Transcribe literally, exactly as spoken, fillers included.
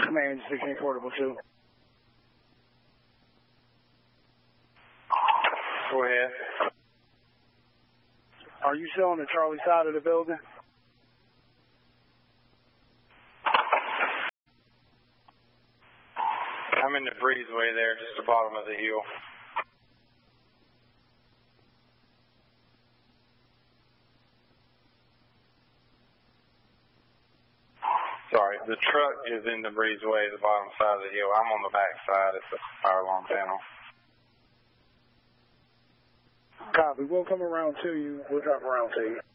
Command sixteen Portable two. Go ahead. Are you still on the Charlie side of the building? I'm in the breezeway there, just the bottom of the hill. Sorry, the truck is in the breezeway, the bottom side of the hill. I'm on the back side at the fire alarm panel. Copy. We'll come around to you. We'll drop around to you.